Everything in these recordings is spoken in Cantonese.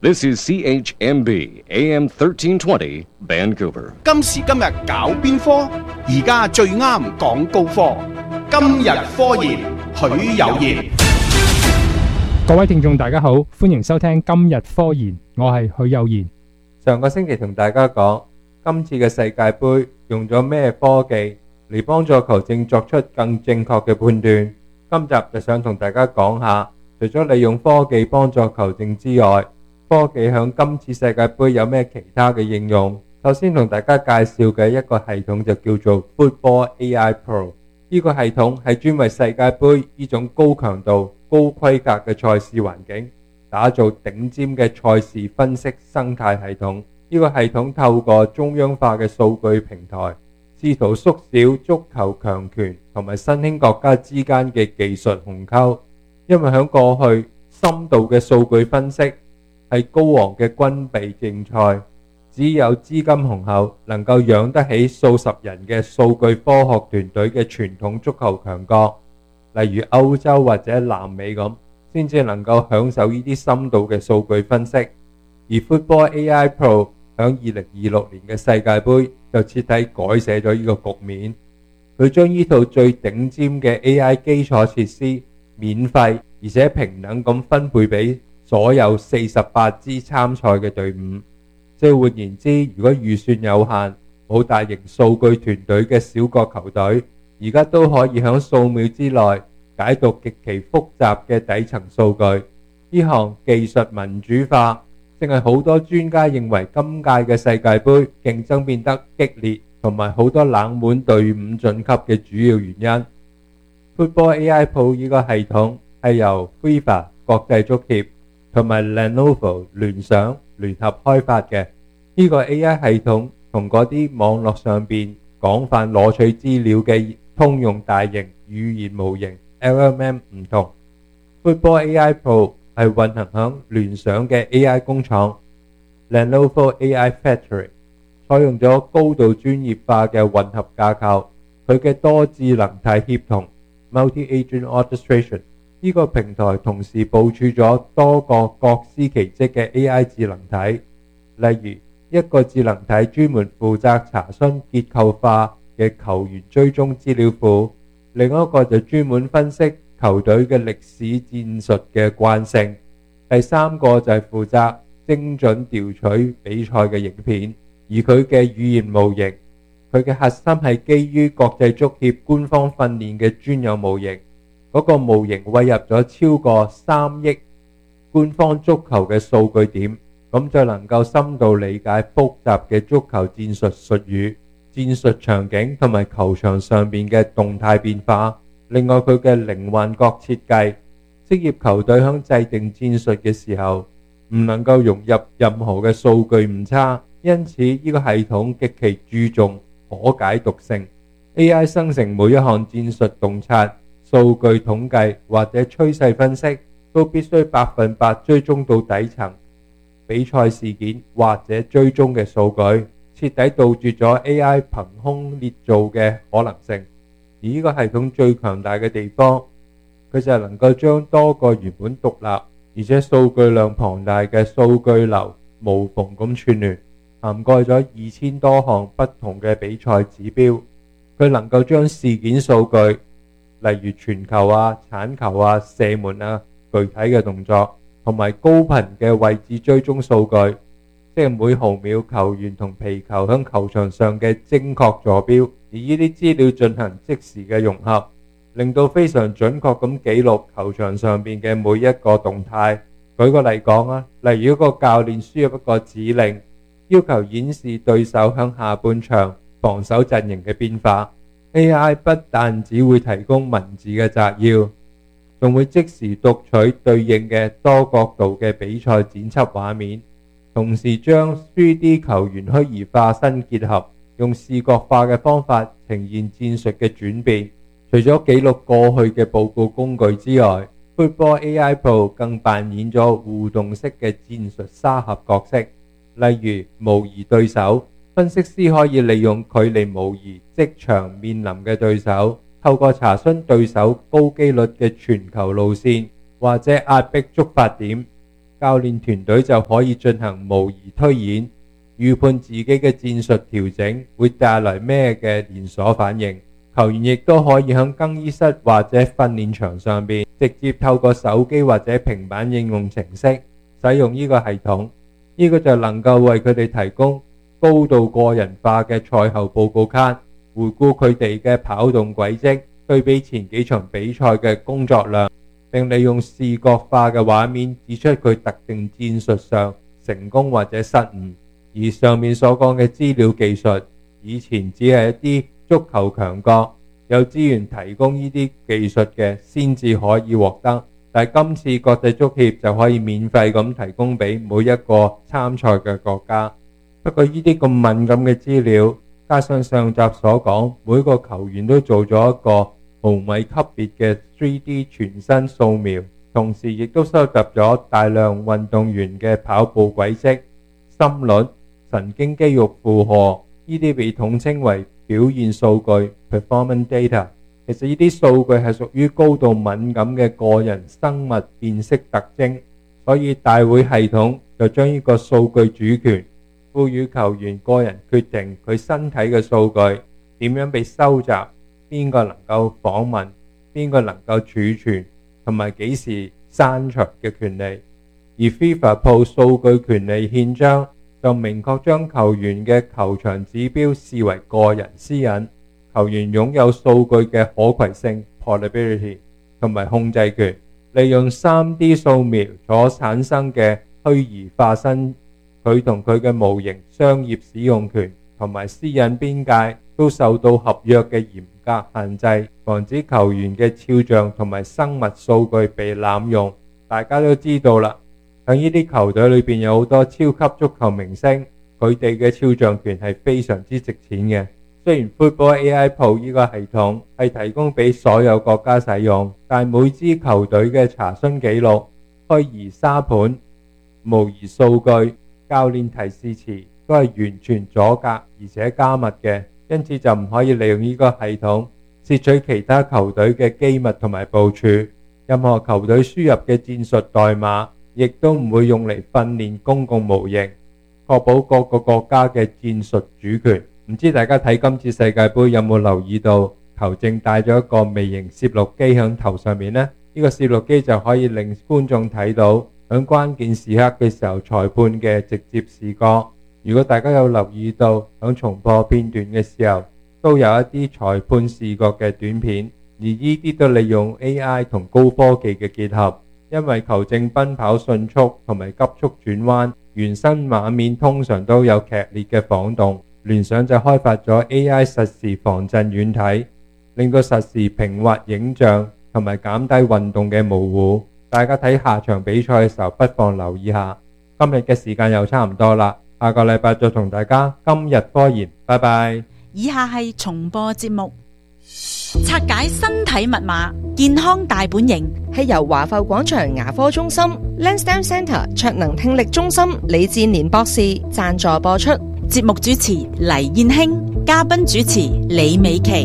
This is CHMB AM 1320 Vancouver. 今時今日搞邊科？而家最啱講高科。今日科研，許有賢。 各位聽眾大家好，歡迎收聽今日科研，我係許有賢。 上個星期同大家講，今次嘅世界盃用咗咩科技嚟幫助球證作出更正確嘅判斷。今集就想同大家講下，除咗利用科技幫助球證之外，科技響今次世界盃有咩其他嘅應用？首先同大家介紹嘅一個系統就叫做 Football AI Pro。呢個系統係專為世界盃呢種高強度、高規格嘅賽事環境打造頂尖嘅賽事分析生態系統。呢個系統透過中央化嘅數據平台，試圖縮小足球強權同埋新興國家之間嘅技術鴻溝。因為喺過去，深度嘅數據分析係高昂嘅軍備競賽，只有資金雄厚，能夠養得起數十人嘅數據科學團隊嘅傳統足球強國，例如歐洲或者南美咁，先至能夠享受呢啲深度嘅數據分析。而 Football AI Pro 響2026年嘅世界盃就徹底改寫咗呢個局面。佢將呢套最頂尖嘅 AI 基礎設施免費而且平等咁分配俾所有48支參賽嘅隊伍。即係換言之，如果預算有限，冇大型數據團隊嘅小國球隊，而家都可以喺數秒之內解讀極其複雜嘅底層數據。呢項技術民主化正係好多專家認為今屆嘅世界盃競爭變得激烈，同埋好多冷門隊伍晉級嘅主要原因。Football AI Pro 呢個系統係由 FIFA 國際足協同埋 Lenovo 聯想聯合開發嘅。呢個 AI 系統同嗰啲網絡上邊廣泛攞取資料嘅通用大型語言模型 LLM 唔同。Football AI Pro 係運行響聯想嘅 AI 工廠 Lenovo AI Factory， 採用咗高度專業化嘅混合架構。佢嘅多智能體協同 Multi-Agent Orchestration 呢個平台同時部署咗多個各司其職嘅 AI 智能體，例如一個智能體專門負責查詢結構化嘅球員追蹤資料庫，另一個就專門分析球隊嘅歷史戰術嘅慣性，第三個就係負責精準調取比賽嘅影片。而佢嘅語言模型，佢嘅核心係基於國際足協官方訓練嘅專有模型。嗰個模型餵入咗超過3億官方足球嘅數據點，咁就能夠深度理解複雜嘅足球戰術術語、戰術場景同埋球場上邊嘅動態變化。另外佢嘅零幻覺設計，職業球隊響制定戰術嘅時候唔能夠融入任何嘅數據誤差，因此呢個系統極其注重可解讀性。 AI 生成每一項戰術洞察、數據統計或者趨勢分析都必須100%追蹤到底層比賽事件或者追蹤嘅數據，徹底杜絕咗 AI 憑空捏造嘅可能性。而呢個系統最強大嘅地方，佢就係能夠將多個原本獨立而且數據量龐大嘅數據流無縫咁串聯，涵蓋咗2000多項不同嘅比賽指標。佢能夠將事件數據，例如傳球啊、鏟球啊、射門啊、具體嘅動作，同埋高頻嘅位置追蹤數據，即係每毫秒球員同皮球喺球場上嘅精確坐標，而呢啲資料進行即時嘅融合，令到非常準確咁記錄球場上邊嘅每一個動態。舉個例講啊，例如一個教練輸入一個指令，要求演示對手喺下半場防守陣營嘅變化， AI 不但只會提供文字嘅摘要，仲會即時讀取對應嘅多角度嘅比賽剪輯畫面，同時將 3D 球員虛擬化新結合，用視覺化嘅方法呈現戰術嘅轉變。除咗記錄過去嘅報告工具之外， Football AI Pro 更扮演咗互動式嘅戰術沙盒角色，例如模擬對手。分析師可以利用距離模擬即場面臨嘅對手，透過查詢對手高機率嘅傳球路線或者壓迫觸發點， 教練團隊就可以進行模擬推演，預判自己嘅戰術調整會帶來咩嘅連鎖反應。球員亦都可以喺更衣室或者訓練場上邊直接透過手機或者平板應用程式使用呢個系統，呢個就能夠為佢哋提供高度個人化嘅賽後報告卡，回顧佢哋嘅跑動軌跡，對比前幾場比賽嘅工作量，並利用視覺化嘅畫面指出佢特定戰術上成功或者失誤。而上面所講嘅資料技術，以前只係一啲足球強國有資源提供呢啲技術嘅先至可以獲得，但係今次國際足協就可以免費咁提供俾每一個參賽嘅國家。不過呢啲咁敏感嘅資料，加上上集所講，每個球員都做咗一個毫米級別嘅 3D 全身掃描，同時亦都收集咗大量運動員嘅跑步軌跡、心率、神經肌肉負荷，呢啲被統稱為表現數據 performance data。 其實呢啲數據係屬於高度敏感嘅個人生物辨識特徵，所以大會系統就將呢個數據主權賦予球員個人決定佢身體嘅數據點樣被收集，邊個能夠訪問，邊個能夠儲存，同埋幾時刪除嘅權利。而 FIFA Pro 數據權利憲章就明確將球員嘅球場指標視為個人私隱，球員擁有數據嘅可攜性 portability 同埋控制權，利用 3D 掃描所產生嘅虛擬化身，佢同佢嘅模型商業使用權同埋私隱邊界都受到合約嘅嚴格限制，防止球員嘅肖像同埋生物數據被濫用。大家都知道啦，喺呢啲球隊裏邊有好多超級足球明星，佢哋嘅肖像權係非常之值錢嘅。雖然 Football AI Pro 呢個系統係提供俾所有國家使用，但每支球隊嘅查詢記錄、虛擬沙盤、模擬數據、教練提示詞都係完全阻隔而且加密嘅，因此就唔可以利用呢個系統竊取其他球隊嘅機密同埋部署。任何球隊輸入嘅戰術代碼亦都唔會用嚟訓練公共模型，確保各個國家嘅戰術主權。唔知大家睇今次世界盃有冇留意到球證戴咗一個微型攝錄機響頭上面呢？呢個攝錄機就可以令觀眾睇到響關鍵時刻嘅時候裁判嘅直接視覺。如果大家有留意到響重播片段嘅時候，都有一啲裁判視覺嘅短片，而呢啲都利用 AI 同高科技嘅結合。因為球證奔跑迅速同埋急速轉彎，原生畫面通常都有劇烈嘅晃動。聯想就開發咗 AI 實時防震軟體，令到實時平滑影像同埋減低運動嘅模糊。大家睇下場比賽嘅時候不妨留意下。今日嘅時間又差唔多啦，下個禮拜再同大家今日科研，拜拜。 以下係重播節目，拆解身體密碼，健康大本營， 係由華埠廣場牙科中心 Lansdowne Centre 卓能聽力中心李志年博士贊助播出。 節目主持黎燕卿，嘉賓主持李美琪。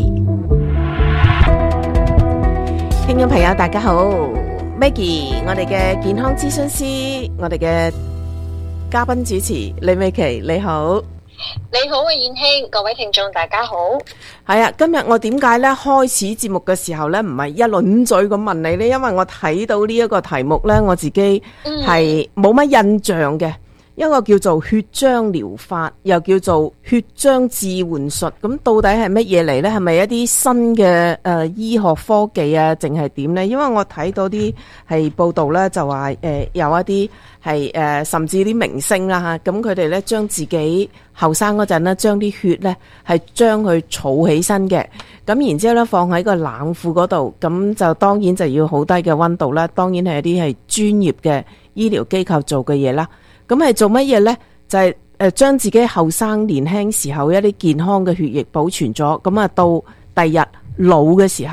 聽眾朋友大家好， Maggie 我哋嘅健康諮詢師，我哋嘅嘉賓主持李美琪，你好。 你好啊，燕卿，各位聽眾大家好。 係啊，今日我點解咧開始節目嘅時候咧唔係一輪嘴咁問你咧？因為我睇到呢一個題目咧，我自己係冇乜印象嘅。一個叫做血漿療法，又叫做血漿置換術，咁到底係乜嘢嚟呢？係咪一啲新嘅醫學科技啊，定係點呢？因為我睇到啲係報道呢，就話有一啲係甚至啲明星啦嚇，咁佢哋呢將自己後生嗰陣呢，將啲血呢係將佢儲起身嘅，咁然之後呢放喺個冷庫嗰度，咁就當然就要好低嘅溫度啦，當然係一啲係專業嘅醫療機構做嘅嘢啦。咁係做乜嘢呢？就係將自己後生年輕時候一啲健康嘅血液保存咗，咁啊到第日老嘅時候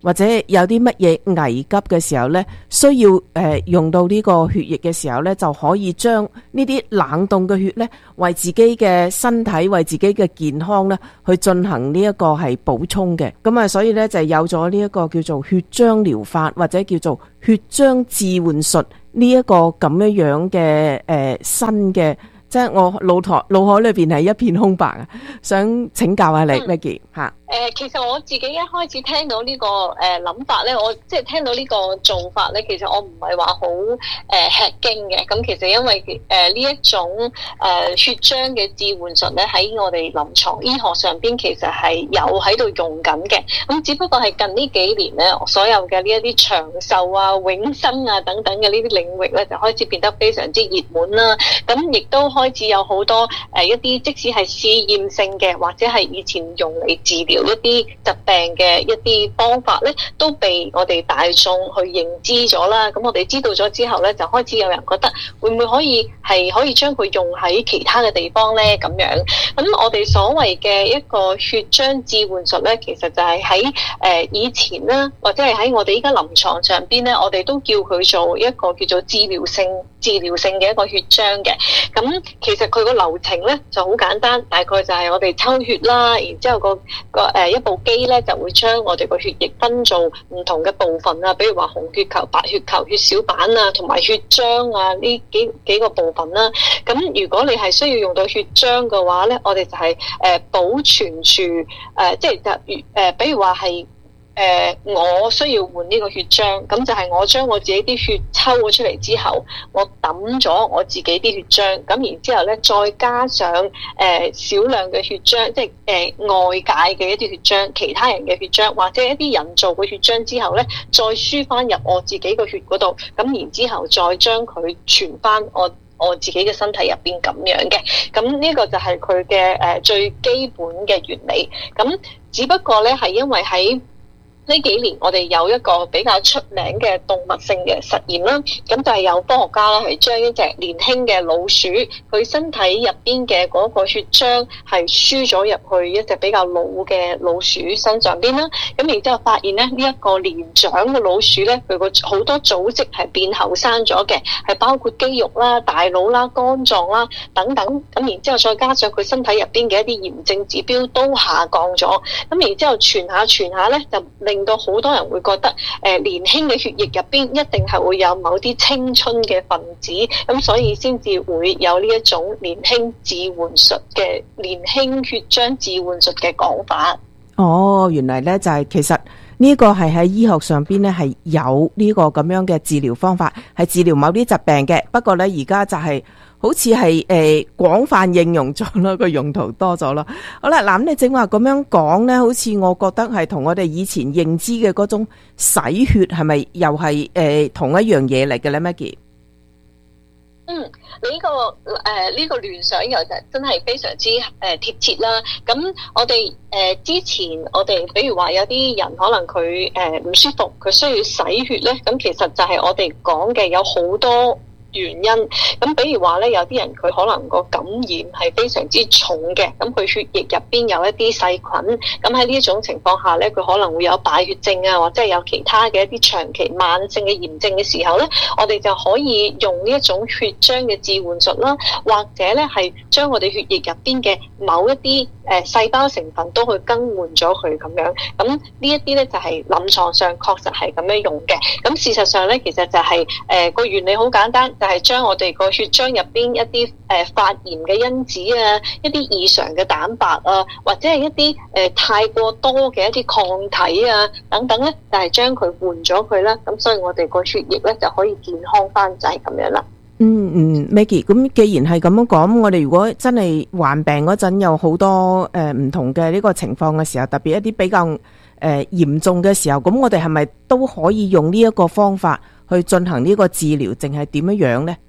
或者有啲乜嘢危急嘅時候呢，需要用到呢個血液嘅時候呢，就可以將呢啲冷凍嘅血呢，為自己嘅身體、為自己嘅健康呢，去進行呢一個係補充嘅。咁啊，所以呢，就有咗呢一個叫做血漿療法，或者叫做血漿置換術呢一個咁樣嘅新嘅。即係我腦海裏邊係一片空白啊！想請教下你 Maggie 嚇。 其實我自己一開始聽到呢個諗法咧，我即係聽到呢個做法咧，其實我唔係話好吃驚嘅。咁其實因為呢一種血漿嘅置換術咧，喺我哋臨床醫學上邊其實係有喺度用緊嘅。咁只不過係近呢幾年咧，所有嘅呢一啲長壽啊、永生啊等等嘅呢啲領域咧，就開始變得非常之熱門啦。咁亦都開始有好多一啲即使係試驗性嘅，或者係以前用嚟治療一啲疾病嘅一啲方法咧，都被我哋大眾去認知咗啦。咁我哋知道咗之後咧，就開始有人覺得會唔會可以將佢用喺其他嘅地方咧？咁樣，咁我哋所謂嘅一個血漿置換術咧，其實就係喺以前啦，或者係喺我哋依家臨床上邊咧，我哋都叫佢做一個叫做治療性嘅一個血漿嘅。咁其實佢個流程咧就好簡單，大概就係我哋抽血啦，然之後一部機咧就會將我哋個血液分做唔同嘅部分啊，比如話紅血球、白血球、血小板啊，同埋血漿啊，呢幾個部分啦。咁如果你係需要用到血漿嘅話咧，我哋就係保存住比如話係我需要換呢個血漿，咁就係我將我自己啲血抽咗出嚟之後，我抌咗我自己啲血漿，咁然之後咧再加上少量嘅血漿，即係外界嘅一啲血漿，其他人嘅血漿或者一啲人造嘅血漿之後咧，再輸翻入我自己個血嗰度，咁然之後再將佢傳翻我自己嘅身體入邊咁樣嘅。咁呢個就係佢嘅最基本嘅原理。咁只不過咧係因為喺呢幾年我哋有一個比較出名嘅動物性嘅實驗啦，咁就係有科學家啦係將一隻年輕嘅老鼠，佢身體入邊嘅嗰個血漿係輸咗入去一隻比較老嘅老鼠身上邊啦，咁然之後發現咧呢一個年長嘅老鼠咧，佢個好多組織係變後生咗嘅，係包括肌肉啦、大腦啦、肝臟啦等等，咁然之後再加上佢身體入邊嘅一啲炎症指標都下降咗，咁然之後傳下咧就令到好多人會覺得年輕嘅血液入邊一定係會有某啲青春嘅分子，咁所以先至會有呢一種年輕置換術嘅年輕血漿置換術嘅講法。 哦，原來咧就係其實呢個係喺醫學上邊咧係有呢個咁樣嘅治療方法，係治療某啲疾病嘅。不過咧而家就係好似係廣泛應用咗咯，個用途多咗咯。好啦，嗱咁你正話咁樣講咧，好似我覺得係同我哋以前認知嘅嗰種洗血係咪又係同一樣嘢嚟嘅咧 Maggie？ 你呢個聯想又真係非常之貼切啦。咁我哋之前我哋比如話有啲人可能佢唔舒服，佢需要洗血咧，咁其實就係我哋講嘅有好多原因。咁比如話咧，有啲人佢可能個感染係非常之重嘅，咁佢血液入邊有一啲細菌，咁喺呢一種情況下咧，佢可能會有敗血症啊，或者係有其他嘅一啲長期慢性嘅炎症嘅時候咧，我哋就可以用呢一種血漿嘅置換術啦，或者咧係將我哋血液入邊嘅某一啲細胞成分都去更換咗佢咁樣。咁呢一啲咧就係臨床上確實係咁樣用嘅。咁事實上咧，其實就係個原理好簡單。就係將我哋個血漿入邊一啲發炎嘅因子啊，一啲異常嘅蛋白啊，或者係一啲太過多嘅一啲抗體啊等等咧，就係將佢換咗佢啦。咁所以我哋個血液咧就可以健康翻，就係咁樣啦。 Maggie， 咁既然係咁樣講，我哋如果真係患病嗰陣有好多唔同嘅呢個情況嘅時候，特別一啲比較嚴重嘅時候，咁我哋係咪都可以用呢一個方法去進行呢個治療，定係點樣樣呢？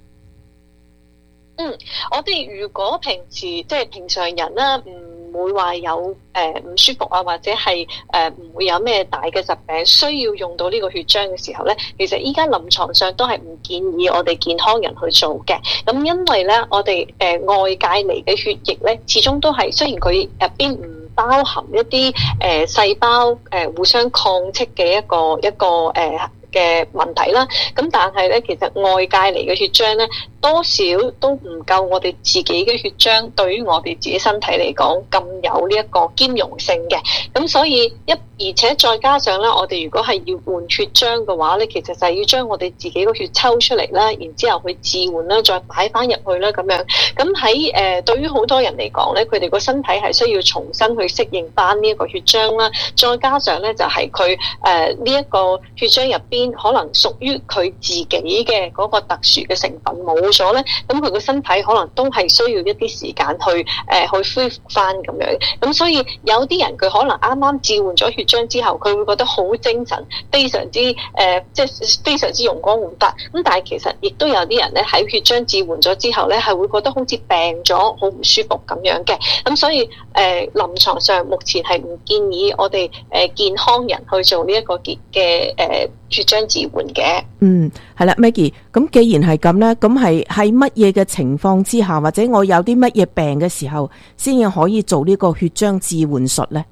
我哋如果平時即係平常人啦，唔會話有唔舒服啊，或者係唔會有咩大嘅疾病需要用到呢個血漿嘅時候咧，其實依家臨床上都係唔建議我哋健康人去做嘅。咁因為咧，我哋外界嚟嘅血液咧，始終都係雖然佢入邊唔包含一啲細胞互相抗斥嘅一個嘅問題啦。咁但係咧，其實外界嚟嘅血漿咧，多少都唔夠我哋自己嘅血漿對於我哋自己身體嚟講咁有呢一個兼容性嘅。咁所以而且再加上咧，我哋如果係要換血漿嘅話咧，其實就係要將我哋自己個血抽出嚟啦，然之後去置換啦，再擺翻入去啦咁樣。咁喺對於好多人嚟講咧，佢哋個身體係需要重新去適應翻呢一個血漿啦。再加上咧，就係佢呢一個血漿入邊可能屬於佢自己嘅嗰個特殊嘅成分冇咗咧，咁佢個身體可能都係需要一啲時間去恢復翻咁樣。咁所以有啲人佢可能啱啱置換咗血漿之後，佢會覺得好精神，非常之即係非常之容光煥發。咁但係其實亦都有啲人咧喺血漿置換咗之後咧，係會覺得好似病咗，好唔舒服咁樣嘅。咁所以臨床上目前係唔建議我哋健康人去做呢一個嘅血漿置換嘅。 係啦 Maggie， 咁既然係咁咧，咁係喺乜嘢嘅情況之下，或者我有啲乜嘢病嘅時候，先至可以做呢個血漿置換術咧？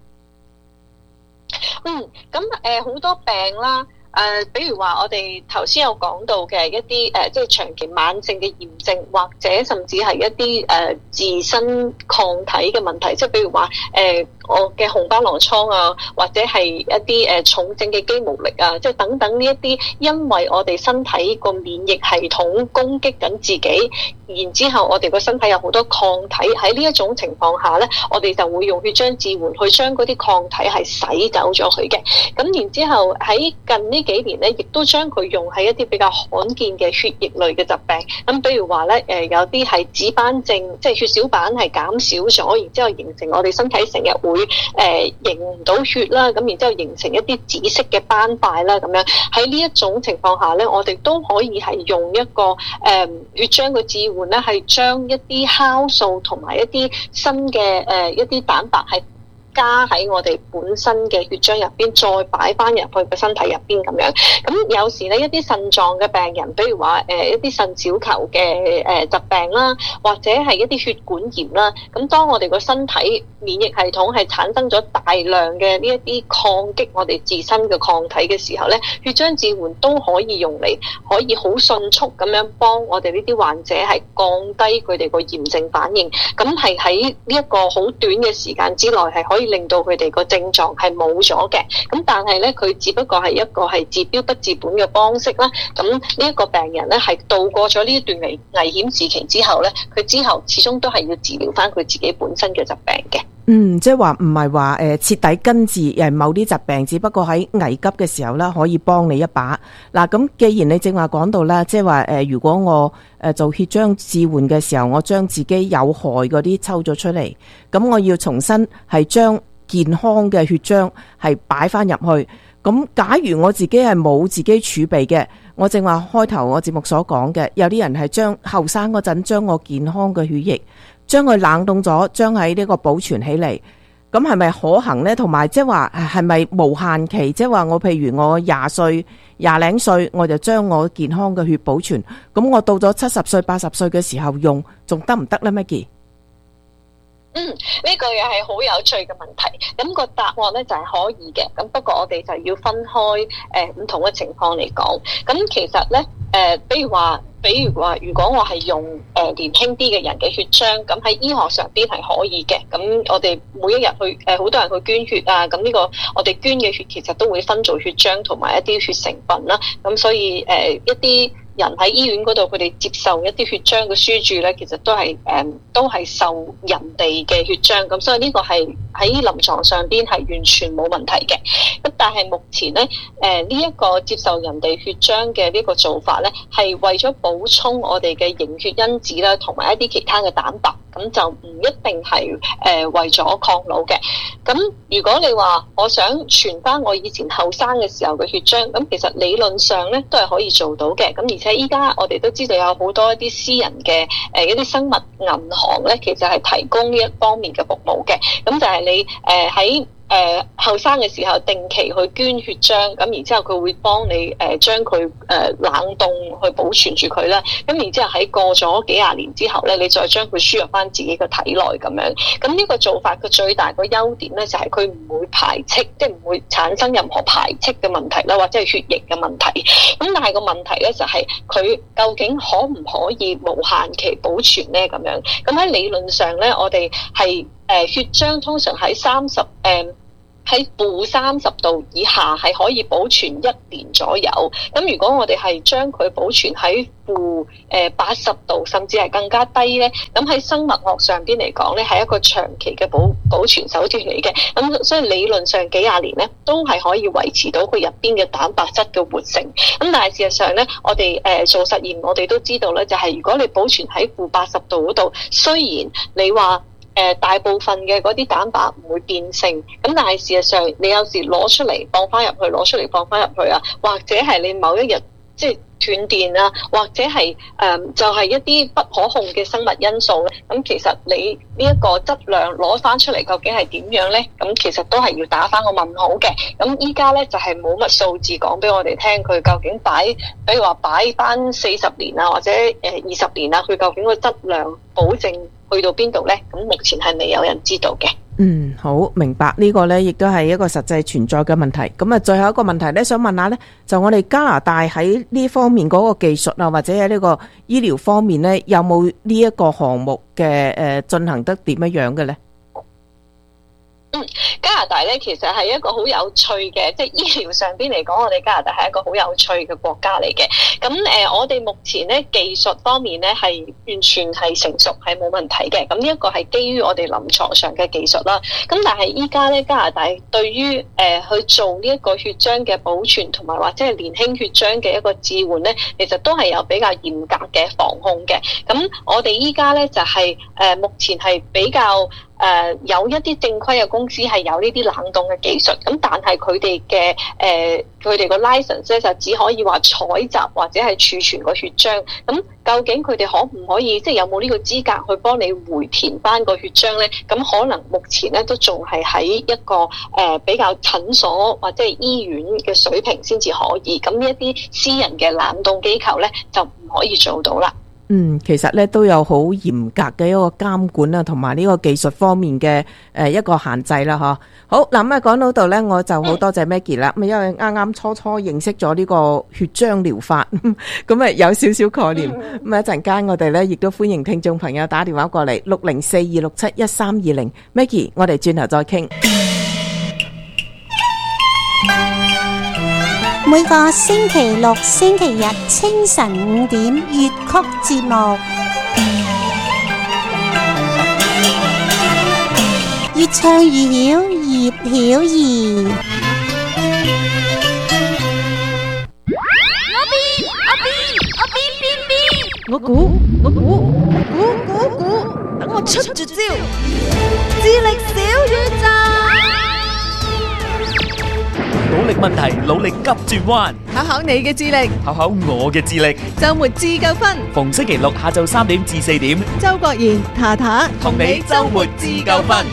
咁好多病啦。比如話我哋頭先有講到嘅一啲即係長期慢性嘅炎症，或者甚至係一啲自身抗體嘅問題，即係比如話我嘅紅斑狼瘡啊，或者係一啲重症嘅肌無力啊，即係等等呢一啲，因為我哋身體個免疫系統攻擊緊自己，然之後我哋個身體有好多抗體，喺呢一種情況下咧，我哋就會用血漿置換去將嗰啲抗體係洗走咗佢嘅。咁然之後喺近呢幾年咧，亦都將佢用喺一啲比較罕見嘅血液類嘅疾病。咁比如話咧，有啲係紫斑症，即係血小板係減少咗，然之後形成我哋身體成日會凝唔到血啦，咁然之後形成一啲紫色嘅斑塊啦，咁樣喺呢一種情況下咧，我哋都可以係用一個血漿嘅置換咧，係將一啲酵素同埋一啲新嘅一啲蛋白係加喺我哋本身嘅血漿入邊，再擺翻入去個身體入邊咁樣。咁有時咧，一啲腎臟嘅病人，比如話一啲腎小球嘅疾病啦，或者係一啲血管炎啦。咁當我哋個身體免疫系統係產生咗大量嘅呢一啲抗擊我哋自身嘅抗體嘅時候咧，血漿置換都可以用嚟，可以好迅速咁樣幫我哋呢啲患者係降低佢哋個炎症反應。咁係喺呢一個好短嘅時間之內係可以令到佢哋個症狀係冇咗嘅。咁但係咧，佢只不過係一個係治標不治本嘅方式啦。咁呢一個病人咧係度過咗呢一段危險時期之後咧，佢之後始終都係要治療翻佢自己本身嘅疾病嘅。 即係話唔係話徹底根治某啲疾病，只不過喺危急嘅時候啦，可以幫你一把。嗱，咁既然你正話講到啦，即係話如果我做血漿置換嘅時候，我將自己有害嗰啲抽咗出嚟，咁我要重新係將健康嘅血漿係擺翻入去。咁假如我自己係冇自己儲備嘅，我正話開頭我節目所講嘅，有啲人係將後生嗰陣將我健康嘅血液將佢冷凍咗，將喺呢個保存起嚟，咁係咪可行呢？同埋即係話係咪無限期？即係話我譬如我20歲、20零歲，我就將我健康嘅血保存，咁我到咗70歲、80歲嘅時候用，仲得唔得呢 Maggie？ 呢個又係好有趣嘅問題。咁個答案咧就係可以嘅。咁不過我哋就要分開唔同嘅情況嚟講。咁其實咧比如話，如果我係用年輕啲嘅人嘅血漿，咁喺醫學上邊係可以嘅。咁我哋每一日去好多人去捐血啊。咁呢個我哋捐嘅血其實都會分做血漿同埋一啲血成分啦。咁所以一啲人喺醫院嗰度，佢哋接受一啲血漿嘅輸注咧，其實都係受人哋嘅血漿，咁所以呢個係喺臨床上邊係完全冇問題嘅。咁但係目前咧，呢一個接受人哋血漿嘅呢個做法咧，係為咗補充我哋嘅凝血因子啦，同埋一啲其他嘅蛋白，咁就唔一定係為咗抗老嘅。咁如果你話我想傳翻我以前後生嘅時候嘅血漿，咁其實理論上咧都係可以做到嘅。咁而且依家我哋都知道有好多一啲私人嘅一啲生物銀行咧，其實係提供呢一方面嘅服務嘅。咁就係你喺後生嘅時候定期去捐血漿，咁然之後佢會幫你將佢冷凍去保存住佢啦。咁然之後喺過咗幾廿年之後咧，你再將佢輸入翻自己嘅體內咁樣。咁呢個做法嘅最大個優點咧，就係佢唔會排斥，即係唔會產生任何排斥嘅問題啦，或者係血液嘅問題。咁但係個問題咧就係佢究竟可唔可以無限期保存咧咁樣？咁喺理論上咧，我哋係血漿通常喺喺-30度以下係可以保存1年左右。咁如果我哋係將佢保存喺-80度甚至係更加低咧，咁喺生物學上邊嚟講咧，係一個長期嘅保存手段嚟嘅。咁所以理論上幾廿年咧都係可以維持到佢入邊嘅蛋白質嘅活性。咁但係事實上咧，我哋做實驗我哋都知道咧，就係如果你保存喺-80度嗰度，雖然你話大部分嘅嗰啲蛋白唔會變性，咁但係事實上你有時攞出嚟放翻入去，攞出嚟放翻入去啊，或者係你某一日即係斷電啊，或者係就係一啲不可控嘅生物因素咧，咁其實你呢一個質量攞翻出嚟究竟係點樣咧？咁其實都係要打翻個問號嘅。咁依家咧就係冇乜數字講俾我哋聽，佢究竟比如話擺翻40年啊，或者20年啊，佢究竟個質量保證去到邊度呢？咁目前係未有人知道嘅。 好明白呢個呢，亦都係一個實際存在嘅問題。咁啊，最後一個問題呢，想問下呢，就我哋加拿大喺呢方面嗰個技術啊，或者喺呢個醫療方面呢，有冇呢一個項目嘅進行得點樣嘅呢？ 加拿大咧其實係一個好有趣嘅，即係醫療上邊嚟講，我哋加拿大係一個好有趣嘅國家嚟嘅。咁我哋目前咧技術方面咧係完全係成熟，係冇問題嘅。咁呢一個係基於我哋臨床上嘅技術啦。咁但係依家咧加拿大對於去做呢一個血漿嘅保存同埋或者係年輕血漿嘅一個置換咧，其實都係有比較嚴格嘅防控嘅。咁我哋依家咧就係目前係比較有一啲正規嘅公司係有呢啲冷凍嘅技術，咁但係佢哋個 license 咧就只可以話採集或者係儲存個血漿。咁究竟佢哋可唔可以即係有冇呢個資格去幫你回填翻個血漿咧？咁可能目前咧都仲係喺一個比較診所或者係醫院嘅水平先至可以。咁呢一啲私人嘅冷凍機構咧就唔可以做到啦。 其實咧都有好嚴格嘅一個監管啊，同埋呢個技術方面嘅一個限制啦，嗬。好嗱，咁講到度咧，我就好多謝 Maggie 啦。咁因為啱啱初認識咗呢個血漿療法，咁有少少概念。咁一陣間我哋咧亦都歡迎聽眾朋友打電話過嚟6042671320。Maggie，我哋轉頭再傾。 每個星期六、星期日清晨5點粵曲節目，越唱越曉，葉曉儀。 我估，等我出絕招，智力小宇宙。 努力問題，努力急轉彎， 考你嘅智力， 考我嘅智力。 周末自救分， 逢星期六下晝3點至4點， 周國賢、塔塔同你周末自救分。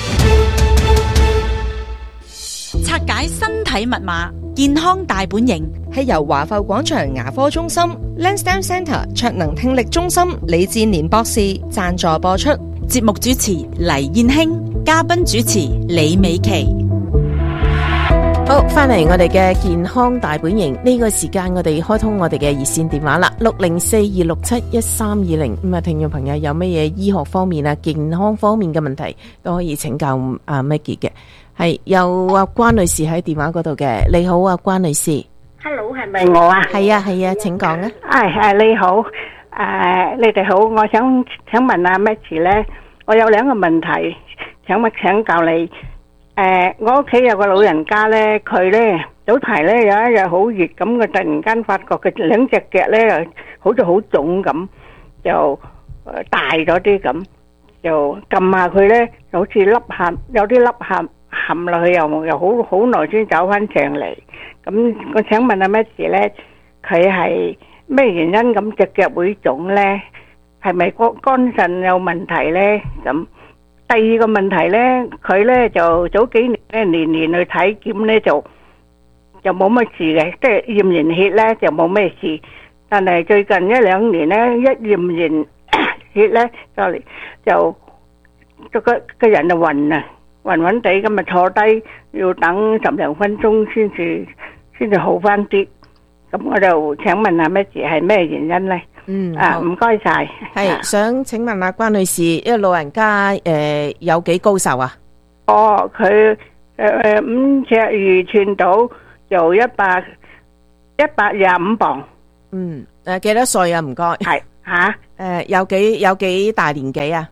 拆解身體密碼，健康大本營， 係由華埠廣場牙科中心 Lansdowne Centre 卓能聽力中心李志年博士贊助播出。 節目主持黎燕卿，嘉賓主持李美琪。 好，翻嚟我哋嘅健康大本營呢個時間，我哋開通我哋嘅熱線電話啦，6042671320。咁啊，聽眾朋友有乜嘢醫學方面啊、健康方面嘅問題都可以請教阿 Maggie 嘅。係有阿關女士喺電話嗰度嘅，你好啊，關女士。 Hello， 係咪我啊？ 係啊，請講啊。 你好，你哋好，我想問阿 Maggie 咧，我有2個問題，請教你。我屋企有個老人家咧，佢咧早排咧有一日好熱咁，佢突然間發覺佢2隻腳咧好似好腫咁，就大咗啲咁，就撳下佢咧，好似凹有啲凹陷落去，又好耐先走翻上嚟。咁我請問阿 Maggie 咧，佢係咩原因咁隻腳會腫咧？係咪肝腎有問題咧？咁第二個問題咧，佢咧就早幾年年年去體檢咧就冇乜事嘅，即係驗完血咧就冇咩事。但係最近一兩年咧，一驗完血咧就個人就暈啊，暈地咁啊，坐低要等10零分鐘先至好翻啲。咁我就請問下咩事係咩原因咧？唔該晒。 係想請問下關女士，因為老人家有幾高壽啊？ 佢5尺2寸到，就125磅。 幾多歲啊？唔該。 係有幾大年紀啊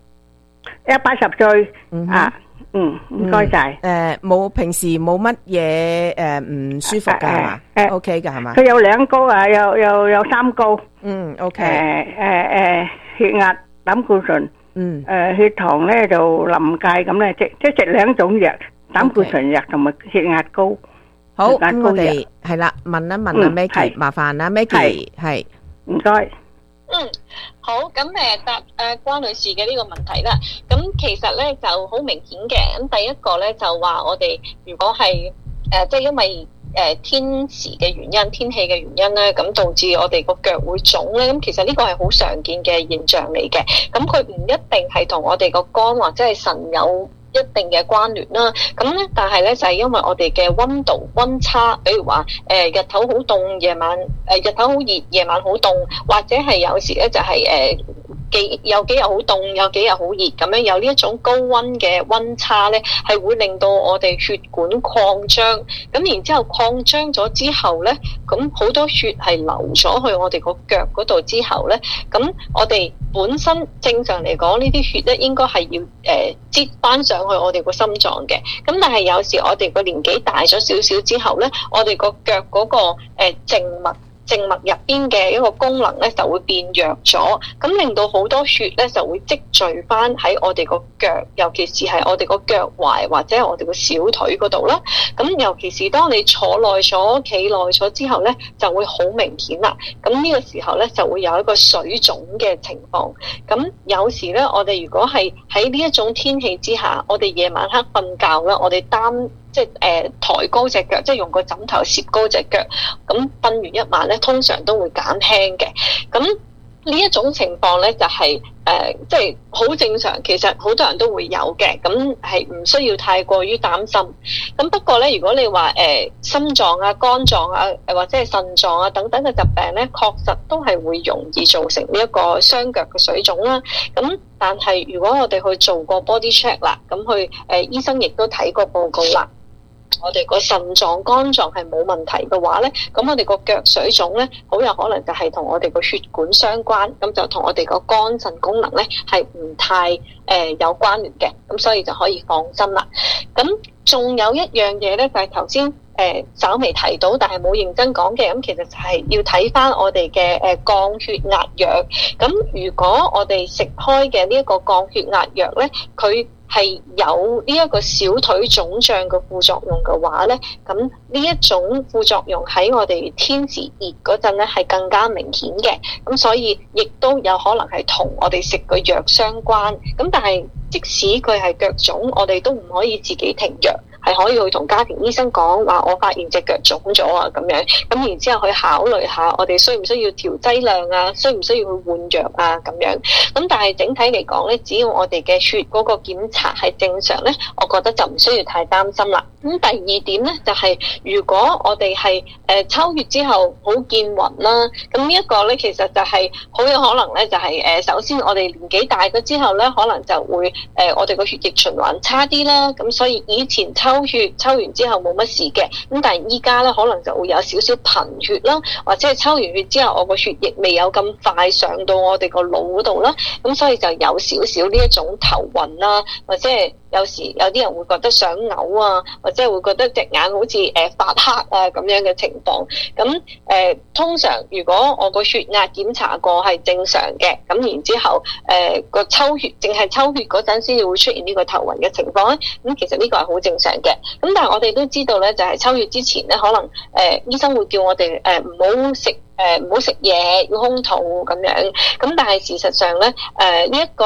？180歲。唔該晒。 平時冇乜嘢唔舒服噶係嘛？OK 噶係嘛？ 佢有兩高啊，有三高。 OK。 血壓、膽固醇。血糖咧就臨界咁咧，即係食兩種藥，膽固醇藥同埋血壓高。 好，咁我哋係啦，問一問阿 Maggie，麻煩啦 Maggie，係唔該。 好，咁答關女士嘅呢個問題啦。咁其實咧就好明顯嘅。咁第一個咧就話我哋如果係即係因為天時嘅原因、天氣嘅原因咧，咁導致我哋個腳會腫咧。咁其實呢個係好常見嘅現象嚟嘅。咁佢唔一定係同我哋個肝或者係腎有一定嘅關聯啦，咁咧，但係咧就係因為我哋嘅溫差，比如話日頭好凍，夜晚日頭好熱，夜晚好凍，或者係有時咧就係有幾日好凍，有幾日好熱咁樣，有呢一種高溫嘅溫差咧，係會令到我哋血管擴張，咁然之後擴張咗之後咧，咁好多血係流咗去我哋個腳嗰度之後咧，咁我哋本身正常嚟講呢啲血咧應該係要擠翻上去我哋個心臟嘅，咁但係有時我哋個年紀大咗少少之後咧，我哋個腳嗰個靜脈入邊嘅一個功能咧就會變弱咗，咁令到好多血咧就會積聚翻喺我哋個腳，尤其是係我哋個腳踝或者係我哋個小腿嗰度啦。咁尤其是當你坐耐咗、企耐咗之後咧，就會好明顯啦。咁呢個時候咧就會有一個水腫嘅情況。咁有時咧，我哋如果係喺呢一種天氣之下，我哋夜晚黑瞓覺咧，我哋即係抬高隻腳，即係用個枕頭攝高隻腳，咁瞓完一晚咧，通常都會減輕嘅。咁呢一種情況咧，就係即係好正常，其實好多人都會有嘅，咁係唔需要太過於擔心。咁不過咧，如果你話心臟啊、肝臟啊，或者係腎臟啊等等嘅疾病咧，確實都係會容易造成呢一個雙腳嘅水腫啦。咁但係如果我哋去做過 body check 啦，咁醫生亦都睇過報告啦。我哋個腎臟、肝臟係冇問題嘅話咧，咁我哋個腳水腫咧，好有可能就係同我哋個血管相關，咁就同我哋個肝腎功能咧係唔太有關聯嘅，咁所以就可以放心啦。咁仲有一樣嘢咧，就係頭先稍微提到，但係冇認真講嘅，咁其實就係要睇翻我哋嘅降血壓藥。咁如果我哋食開嘅呢一個降血壓藥咧，佢係有呢一個小腿腫脹嘅副作用嘅話咧，咁呢一種副作用喺我哋天時熱嗰陣咧係更加明顯嘅，咁所以亦都有可能係同我哋食個藥相關。咁但係即使佢係腳腫，我哋都唔可以自己停藥，係可以去同家庭醫生講話，我發現隻腳腫咗啊咁樣，咁然之後去考慮下我哋需唔需要調劑量啊，需唔需要去換藥啊咁樣。咁但係整體嚟講咧，只要我哋嘅血嗰個檢查係正常咧，我覺得就唔需要太擔心啦。咁第二點咧就係如果我哋係抽血之後好見暈啦，咁呢一個咧其實就係好有可能咧就係首先我哋年紀大咗之後咧，可能就會我哋個血液循環差啲啦，咁所以以前抽血抽完之後冇乜事嘅，咁但係依家咧可能就會有少少貧血啦，或者係抽完血之後我個血液未有咁快上到我哋個腦嗰度啦，咁所以就有少少呢一種頭暈啦，或者係有時有啲人會覺得想嘔啊，或者係會覺得隻眼好似發黑啊咁樣嘅情況。咁通常如果我個血壓檢查過係正常嘅，咁然之後個抽血淨係抽血嗰陣先至會出現呢個頭暈嘅情況咧，咁其實呢個係好正常嘅。咁但係我哋都知道咧，就係抽血之前咧，可能醫生會叫我哋唔好食嘢，要空肚咁樣。咁但係事實上咧，呢一個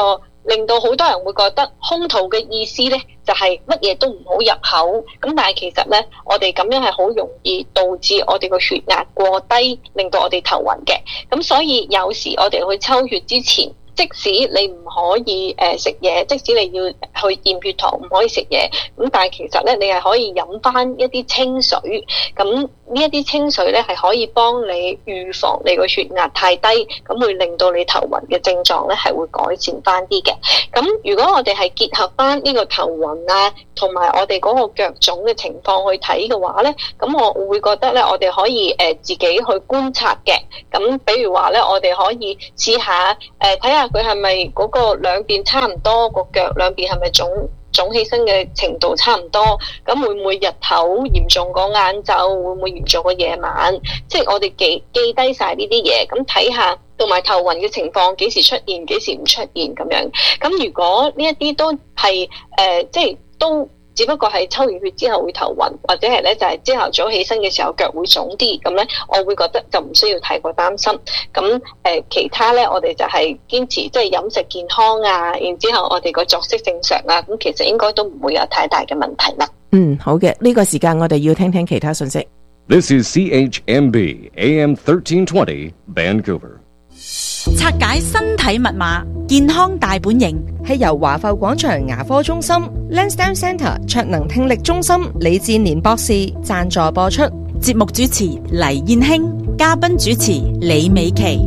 令到好多人會覺得空肚嘅意思咧就係乜嘢都唔好入口，咁但係其實咧我哋咁樣係好容易導致我哋個血壓過低，令到我哋頭暈嘅。咁所以有時我哋去抽血之前，即使你唔可以食嘢，即使你要去驗血糖唔可以食嘢，咁但係其實咧你係可以飲翻一啲清水，咁呢一啲清水咧係可以幫你預防你個血壓太低，咁會令到你頭暈嘅症狀咧係會改善翻啲嘅。咁如果我哋係結合翻呢個頭暈啊，同埋我哋嗰個腳腫嘅情況去睇嘅話咧，咁我會覺得咧我哋可以自己去觀察嘅。咁比如話咧，我哋可以試下睇下佢係咪嗰個兩邊差唔多，個腳兩邊係咪腫起身嘅程度差唔多，咁會唔會日頭嚴重過晏晝，會唔會嚴重過夜晚，即係我哋記低晒呢啲嘢，咁睇下同埋頭暈嘅情況幾時出現，幾時唔出現咁樣。咁如果呢一啲都係即係都只不過係抽完血之後會頭暈，或者係咧就係朝頭早起身嘅時候腳會腫啲，咁咧我會覺得就唔需要太過擔心。咁其他咧我哋就係堅持即係飲食健康啊，然之後我哋個作息正常啊，咁其實應該都唔會有太大嘅問題啦。 好嘅，呢個時間我哋要聽聽其他信息。 This is CHMB AM 1320 Vancouver. 拆解身體密碼，健康大本營， 係由華埠廣場牙科中心 Lansdowne Centre 卓能聽力中心李志年博士贊助播出。 節目主持黎燕卿，嘉賓主持李美琪。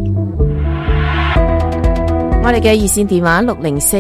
我哋嘅熱線電話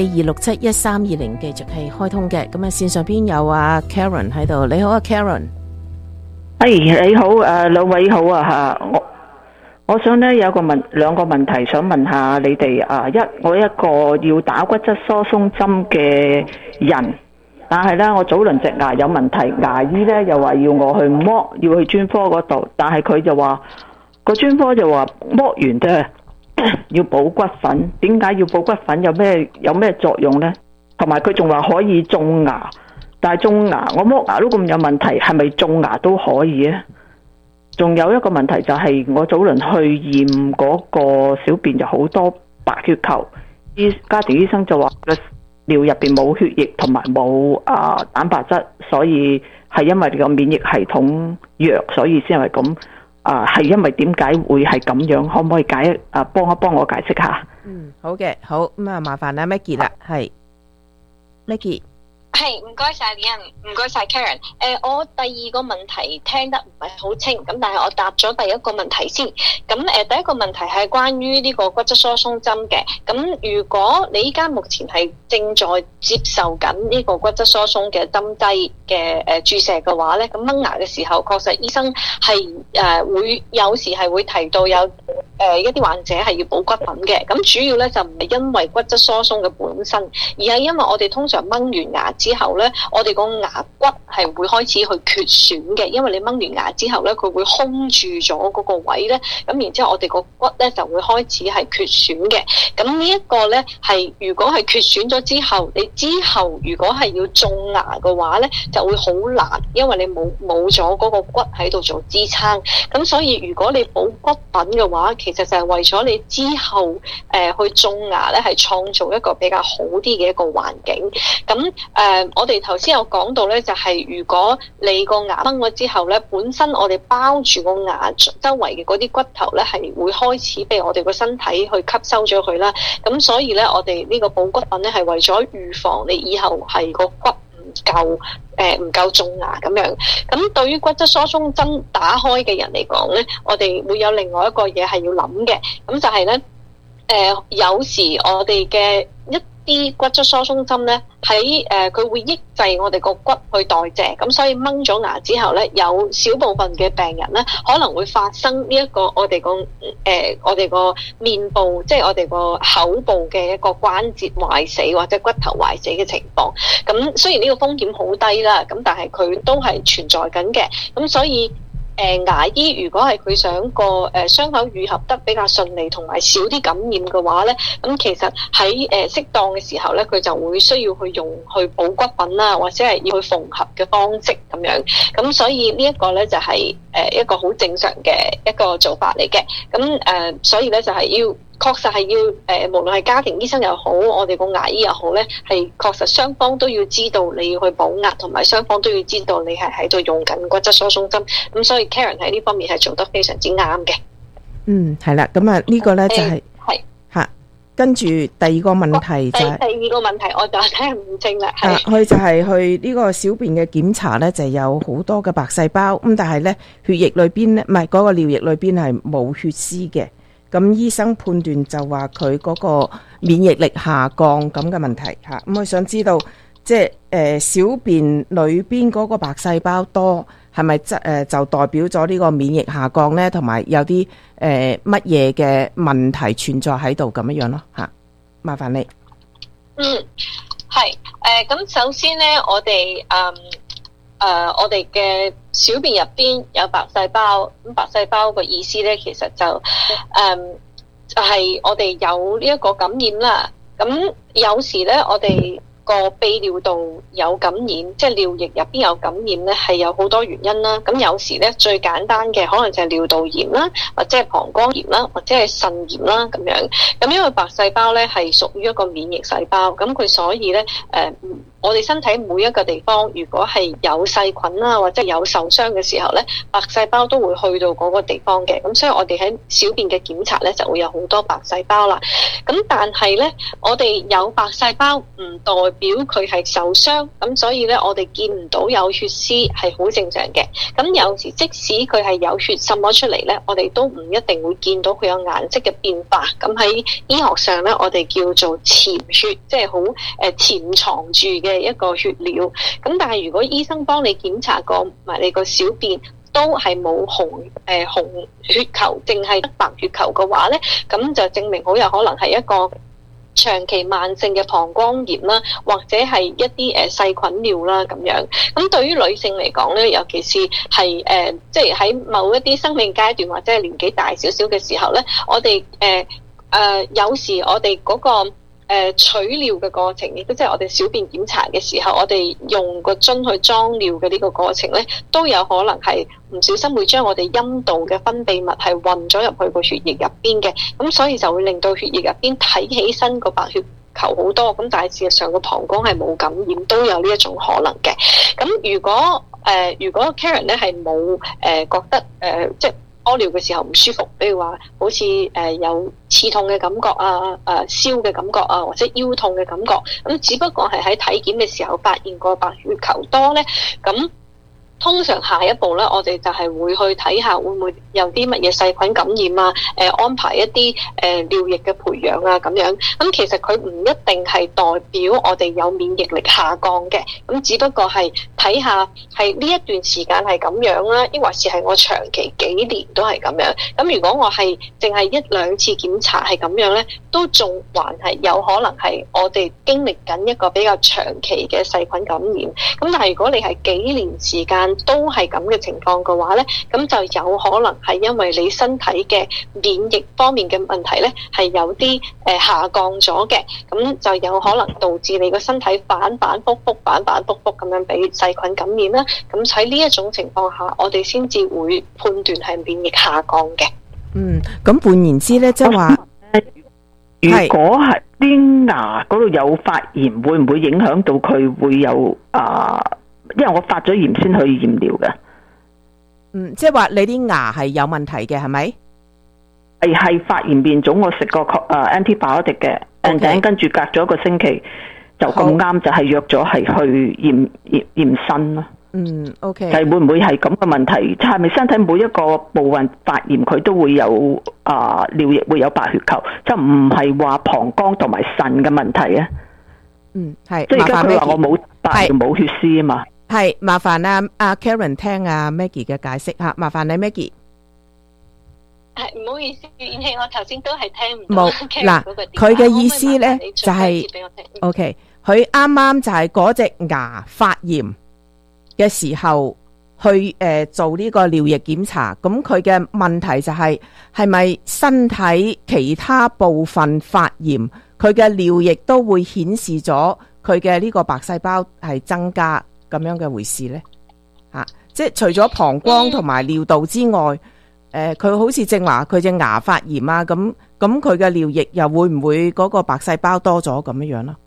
604-267-1320繼續係開通嘅。咁啊，線上邊有阿 Karen 喺度。你好啊 Karen。 你好，兩位好啊吓。我想咧有兩個問題想問下你哋啊。我一個要打骨質疏鬆針嘅人，但係咧我早輪隻牙有問題，牙醫咧又話要我去剝，要去專科嗰度，但係佢就話個專科就話剝完啫要補骨粉。點解要補骨粉？有咩作用咧？同埋佢仲話可以種牙，但係種牙我剝牙都咁有問題，係咪種牙都可以啊？仲有一個問題就係我早輪去驗嗰個小便就好多白血球，家庭醫生就話個尿入邊冇血液同埋冇蛋白質，所以係因為你個免疫系統弱，所以先係咁。係因為點解會係咁樣？可唔可以幫一幫我解釋下？ 好嘅，好，咁啊，麻煩啦 Maggie 啦，係 Maggie。 係，唔該晒李欣，唔該晒 Karen。我第二個問題聽得唔係好清，咁但係我答咗第一個問題先。咁第一個問題係關於呢個骨質疏鬆針嘅。咁如果你依家目前係正在接受緊呢個骨質疏鬆嘅針劑嘅注射嘅話咧，咁掹牙嘅時候，確實醫生係會有時係會提到有一啲患者係要補骨粉嘅。咁主要咧就唔係因為骨質疏鬆嘅本身，而係因為我哋通常掹完牙之後咧，我哋個牙骨係會開始去缺損嘅，因為你掹完牙之後咧，佢會空住咗嗰個位咧，咁然之後我哋個骨咧就會開始係缺損嘅。咁呢一個咧係如果係缺損咗之後，你之後如果係要種牙嘅話咧，就會好難，因為你冇咗嗰個骨喺度做支撐。咁所以如果你補骨粉嘅話，其實就係為咗你之後去種牙咧，係創造一個比較好啲嘅一個環境。咁我哋頭先有講到咧，就係如果你個牙崩咗之後咧，本身我哋包住個牙周圍嘅嗰啲骨頭咧，係會開始被我哋個身體去吸收咗佢啦。咁所以咧，我哋呢個補骨粉咧係為咗預防你以後係個骨唔夠種牙咁樣。咁對於骨質疏鬆針打開嘅人嚟講咧，我哋會有另外一個嘢係要諗嘅。咁就係咧，有時我哋嘅啲骨質疏鬆針咧喺佢會抑制我哋個骨去代謝，咁所以掹咗牙之後咧，有少部分嘅病人咧可能會發生呢一個我哋個面部，即係我哋個口部嘅一個關節壞死或者骨頭壞死嘅情況。咁雖然呢個風險好低啦，咁但係佢都係存在緊嘅。咁所以牙醫如果係佢想個傷口愈合得比較順利同埋少啲感染嘅話咧，咁其實喺適當嘅時候咧，佢就會需要去補骨粉啦，或者係要去縫合嘅方式咁樣。咁所以呢一個咧就係一個好正常嘅一個做法嚟嘅。咁所以咧就係要確實係要無論係家庭醫生又好，我哋個牙醫又好咧，係確實雙方都要知道你要去補牙，同埋雙方都要知道你係喺度用緊骨質疏鬆針。咁所以 Karen 喺呢方面係做得非常之啱嘅。 係啦，咁啊呢個咧就係嚇，跟住第二個問題就係第二個問題，我就聽唔清啦。 佢就係去呢個小便嘅檢查咧，就有好多嘅白細胞，咁但係咧血液裏邊咧，唔係嗰個尿液裏邊係冇血絲嘅。咁醫生判斷就話佢嗰個免疫力下降咁嘅問題嚇。咁我想知道，即係小便裏邊嗰個白細胞多，係咪就代表咗呢個免疫下降呢？同埋有啲乜嘢嘅問題存在喺度咁樣咯嚇？麻煩你。 係咁首先呢，我哋我哋嘅小便入邊有白細胞，咁白細胞個意思咧，其實就係我哋有呢一個感染啦。咁有時咧，我哋個泌尿道有感染，即係尿液入邊有感染咧，係有好多原因啦。咁有時咧，最簡單嘅可能就係尿道炎啦，或者係膀胱炎啦，或者係腎炎啦咁樣。咁因為白細胞咧係屬於一個免疫細胞，咁佢所以咧我哋身體每一個地方，如果係有細菌啦，或者有受傷嘅時候咧，白細胞都會去到嗰個地方嘅。咁所以我哋喺小便嘅檢查咧，就會有好多白細胞啦。咁但係咧，我哋有白細胞唔代表佢係受傷，咁所以咧，我哋見唔到有血絲係好正常嘅。咁有時即使佢係有血滲咗出嚟咧，我哋都唔一定會見到佢有顏色嘅變化。咁喺醫學上咧，我哋叫做潛血，即係好潛藏住嘅一個血尿。咁但係如果醫生幫你檢查過埋你個小便都係冇紅血球，淨係得白血球嘅話咧，咁就證明好有可能係一個長期慢性嘅膀胱炎啦，或者係一啲細菌尿啦咁樣。咁對於女性嚟講咧，尤其是係即係喺某一啲生命階段或者係年紀大少少嘅時候咧，我哋有時我哋嗰個取尿嘅過程，亦都即係我哋小便檢查嘅時候，我哋用個樽去裝尿嘅呢個過程咧，都有可能係唔小心會將我哋陰道嘅分泌物係混咗入去個血液入邊嘅，咁所以就會令到血液入邊睇起身個白血球好多，咁但係事實上個膀胱係冇感染，都有呢一種可能嘅。咁如果 Karen 咧係冇覺得即係屙尿嘅時候唔舒服，比如話好似有刺痛嘅感覺啊、燒嘅感覺啊，或者腰痛嘅感覺，咁只不過係喺體檢嘅時候發現個白血球多咧，咁通常下一步咧，我哋就係會去睇下會唔會有啲乜嘢細菌感染啊，安排一啲尿液嘅培養啊咁樣。咁其實佢唔一定係代表我哋有免疫力下降嘅，咁只不過係睇下係呢一段時間係咁樣啦，抑或是係我長期幾年都係咁樣。咁如果我係淨係一兩次檢查係咁樣咧，都仲還係有可能係我哋經歷緊一個比較長期嘅細菌感染。咁但係如果你係幾年時間都係咁嘅情況嘅話咧，咁就有可能係因為你身體嘅免疫方面嘅問題咧，係有啲下降咗嘅，咁就有可能導致你個身體反反复复咁樣俾細菌感染啦。咁喺呢一種情況下，我哋先至會判斷係免疫下降嘅。 咁換言之咧，即係話， 如果係啲牙嗰度有發炎，會唔會影響到佢會有因為我發咗炎先去驗尿嘅。 即係話你啲牙係有問題嘅，係咪？ 係發炎變腫，我食過antibiotic 嘅，跟住隔咗一個星期就咁啱就係約咗係去驗腎咯。 OK。 係會唔會係咁嘅問題？係咪身體每一個部分發炎佢都會有尿液會有白血球，就唔係話膀胱同埋腎嘅問題啊？ 係。 即係而家佢話我冇白尿冇血絲啊嘛。 係，麻煩阿 Karen 聽阿 Maggie 嘅解釋吓，麻煩你 Maggie。 唔好意思，燕希，我頭先都係聽唔到。 冇嗱，佢嘅意思咧就係 OK， 佢啱啱就係嗰隻牙發炎嘅時候去做呢個尿液檢查，咁佢嘅問題就係咪身體其他部分發炎，佢嘅尿液都會顯示咗佢嘅呢個白細胞係增加。咁樣嘅回事呢？即係除咗膀胱同埋尿道之外， 佢好似正話佢隻牙發炎啊，咁佢嘅尿液又會唔會嗰個白細胞多咗咁樣啦？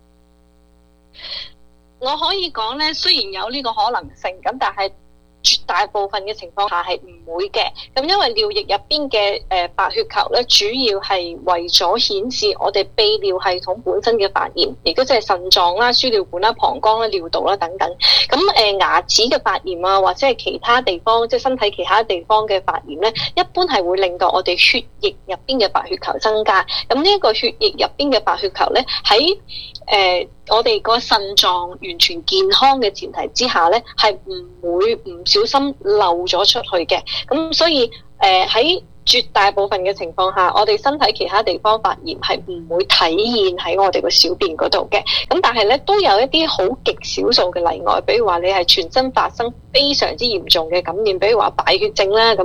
我可以講咧，雖然有呢個可能性，咁但係絕大部分嘅情況下係唔會嘅。咁因為尿液入邊嘅白血球咧，主要係為咗顯示我哋泌尿系統本身嘅發炎，亦都即係腎臟啦、輸尿管啦、膀胱啦、尿道啦等等。咁牙齒嘅發炎啊，或者係其他地方，即係身體其他地方嘅發炎咧，一般係會令到我哋血液入邊嘅白血球增加。咁呢一個血液入邊嘅白血球咧，喺我哋個腎臟完全健康嘅前提之下咧，係唔會唔小心漏咗出去嘅。咁所以喺絕大部分嘅情況下，我哋身體其他地方發炎係唔會體現喺我哋個小便嗰度嘅。咁但係咧，都有一啲好極少數嘅例外，比如話你係全身發生非常之嚴重嘅感染，比如話敗血症啦咁。